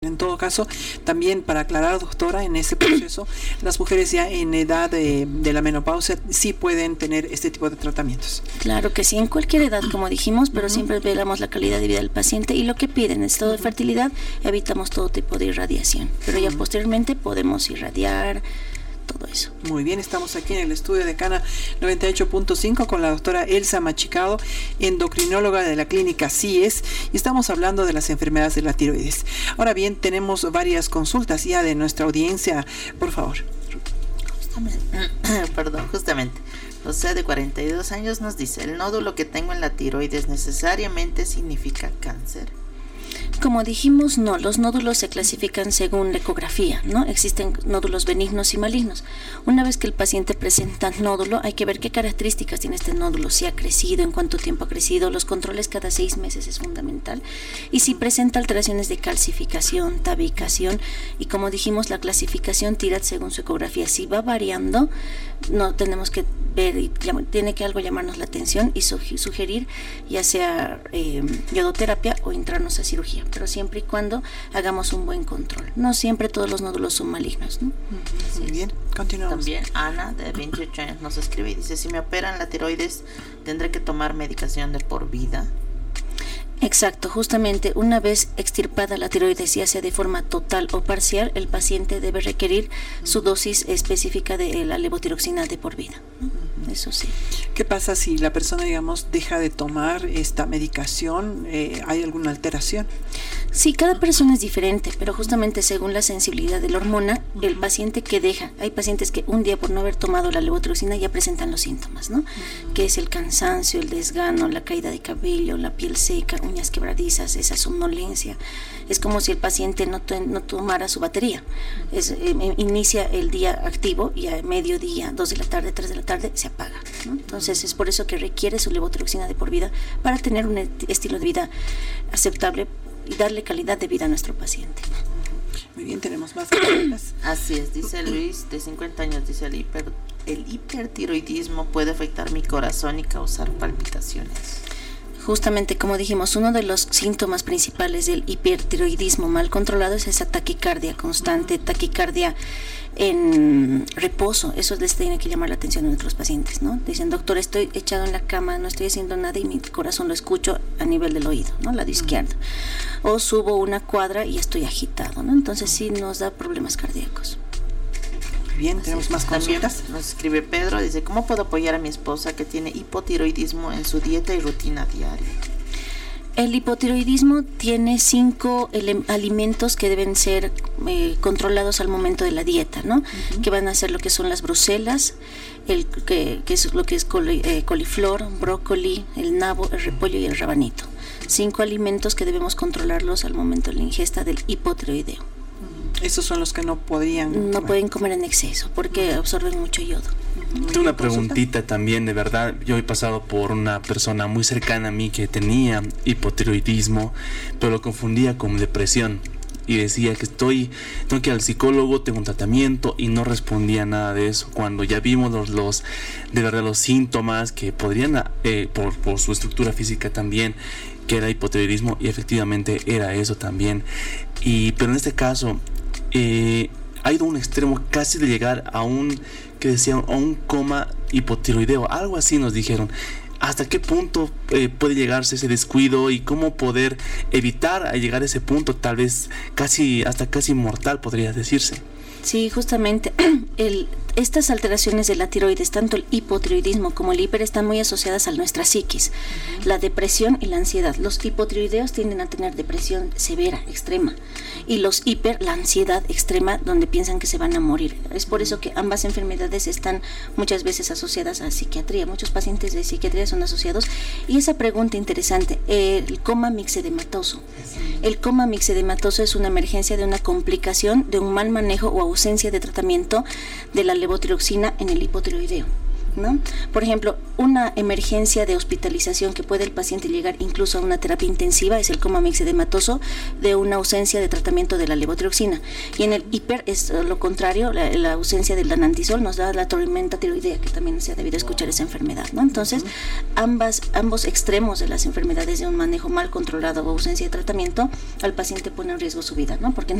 En todo caso, también para aclarar, doctora, en ese proceso, las mujeres ya en edad de la menopausia sí pueden tener este tipo de tratamientos. Claro que sí, en cualquier edad, como dijimos, pero siempre velamos la calidad de vida del paciente y lo que piden, en estado de fertilidad, evitamos todo tipo de irradiación, pero ya posteriormente podemos irradiar, todo eso. Muy bien, estamos aquí en el estudio de Cana 98.5 con la doctora Elsa Machicado, endocrinóloga de la clínica CIES, y estamos hablando de las enfermedades de la tiroides. Ahora bien, tenemos varias consultas ya de nuestra audiencia, por favor. Justamente. José, de 42 años, nos dice: ¿el nódulo que tengo en la tiroides necesariamente significa cáncer? Como dijimos, no, los nódulos se clasifican según la ecografía, ¿no? Existen nódulos benignos y malignos. Una vez que el paciente presenta nódulo, hay que ver qué características tiene este nódulo, si ha crecido, en cuánto tiempo ha crecido, los controles cada 6 meses es fundamental, y si presenta alteraciones de calcificación, tabicación, y como dijimos, la clasificación TIRAD según su ecografía. Si va variando, no tenemos que ver, y tiene que algo llamarnos la atención y sugerir ya sea iodoterapia o entrarnos a cirugía, pero siempre y cuando hagamos un buen control. No siempre todos los nódulos son malignos, ¿no? Muy bien, continuamos. También Ana, de 28 años, nos escribe y dice: si me operan la tiroides, ¿tendré que tomar medicación de por vida? Exacto, justamente una vez extirpada la tiroides, ya sea de forma total o parcial, el paciente debe requerir su dosis específica de la levotiroxina de por vida. Eso sí. ¿Qué pasa si la persona, digamos, deja de tomar esta medicación? ¿Hay alguna alteración? Sí, cada persona es diferente, pero justamente según la sensibilidad de la hormona, el paciente que deja, hay pacientes que un día por no haber tomado la levotiroxina ya presentan los síntomas, ¿no? Que es el cansancio, el desgano, la caída de cabello, la piel seca, uñas quebradizas, esa somnolencia. Es como si el paciente no tomara su batería. Inicia el día activo y a mediodía, 2 de la tarde, 3 de la tarde, se apaga, ¿no? Entonces es por eso que requiere su levotiroxina de por vida para tener un estilo de vida aceptable y darle calidad de vida a nuestro paciente. Muy bien, tenemos más preguntas. Así es, dice Luis, de 50 años, dice: el hipertiroidismo puede afectar mi corazón y causar palpitaciones. Justamente como dijimos, uno de los síntomas principales del hipertiroidismo mal controlado es esa taquicardia constante, taquicardia en reposo. Eso les tiene que llamar la atención a nuestros pacientes, ¿no? Dicen: doctor, estoy echado en la cama, no estoy haciendo nada y mi corazón lo escucho a nivel del oído, ¿no? Lado izquierdo. O subo una cuadra y estoy agitado, ¿no? Entonces sí nos da problemas cardíacos. Bien, tenemos más consultas. También nos escribe Pedro, dice: ¿cómo puedo apoyar a mi esposa que tiene hipotiroidismo en su dieta y rutina diaria? El hipotiroidismo tiene 5 alimentos que deben ser controlados al momento de la dieta, ¿no? Que van a ser lo que son las bruselas, que es lo que es coliflor, brócoli, el nabo, el repollo y el rabanito. 5 alimentos que debemos controlarlos al momento de la ingesta del hipotiroideo. Esos son los que no podrían No pueden comer en exceso porque absorben mucho yodo. Tengo una preguntita también, de verdad. Yo he pasado por una persona muy cercana a mí que tenía hipotiroidismo, pero lo confundía con depresión. Y decía que tengo que ir al psicólogo, tengo un tratamiento, y no respondía nada de eso. Cuando ya vimos los síntomas que podrían, por su estructura física también, que era hipotiroidismo, y efectivamente era eso también. Pero en este caso ha ido a un extremo casi de llegar a un coma hipotiroideo, algo así nos dijeron. ¿Hasta qué punto puede llegarse ese descuido y cómo poder evitar llegar a ese punto, tal vez hasta casi mortal, podría decirse? Sí, justamente estas alteraciones de la tiroides, tanto el hipotiroidismo como el hiper, están muy asociadas a nuestra psiquis, la depresión y la ansiedad. Los hipotiroideos tienden a tener depresión severa, extrema, y los hiper, la ansiedad extrema, donde piensan que se van a morir. Es por eso que ambas enfermedades están muchas veces asociadas a psiquiatría. Muchos pacientes de psiquiatría son asociados. Y esa pregunta interesante, el coma mixedematoso. El coma mixedematoso es una emergencia de una complicación de un mal manejo o ausencia de tratamiento de la levotiroxina en el hipotiroideo. ¿no? Por ejemplo, una emergencia de hospitalización que puede el paciente llegar incluso a una terapia intensiva es el coma mixedematoso de una ausencia de tratamiento de la levotiroxina. Y en el hiper es lo contrario, la ausencia del danantisol nos da la tormenta tiroidea, que también se ha debido escuchar esa enfermedad, ¿no? Entonces, ambos extremos de las enfermedades de un manejo mal controlado o ausencia de tratamiento, al paciente pone en riesgo su vida, ¿no? Porque